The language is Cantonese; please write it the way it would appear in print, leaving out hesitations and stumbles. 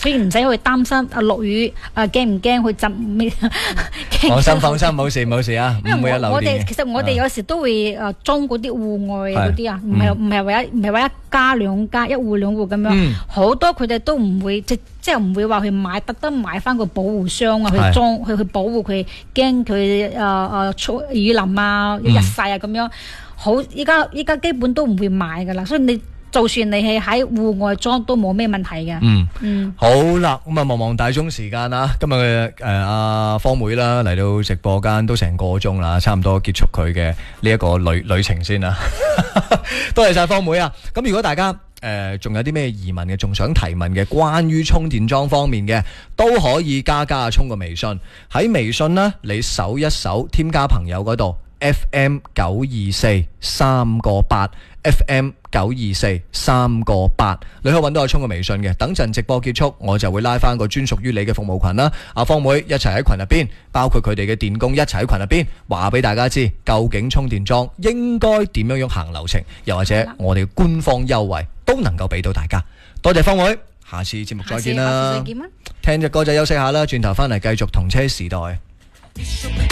所以唔使去擔心落雨驚唔驚去浸？ 放心，冇事啊，唔會有漏電嘅。 其實我哋有時都會裝嗰啲戶外嗰啲啊，唔係話一家兩家一戶兩戶咁樣，好多佢哋都唔會即係唔會話去買特登買翻個保護箱啊，去裝去保護佢，驚佢雨淋啊、日曬啊咁樣。好，依家基本都唔會買噶啦，所以你就算你係喺戶外裝都冇咩問題嘅。 好啦，咁啊望大鐘時間啦，今日嘅阿方妹啦嚟到直播間都成個鐘啦，差唔多結束佢嘅呢一個旅程先啦。多謝晒方妹啊！咁如果大家仲有啲咩疑問嘅，仲想提問嘅，關於充電樁方面嘅，都可以加阿聰個微信。喺微信呢，你搜一搜添加朋友嗰度 FM 924 3個8 FM 924 3個8，你可以揾到阿聰個微信嘅。等陣直播結束，我就會拉翻個專屬於你嘅服務群啦。阿方妹一齊喺群入邊，包括佢哋嘅電工一齊喺群入邊，話俾大家知究竟充電樁應該點樣行流程，又或者我哋嘅官方優惠都能夠俾到大家。多謝方妹，下次節目再見啦。聽隻歌仔休息下啦，轉頭翻嚟繼續同車時代。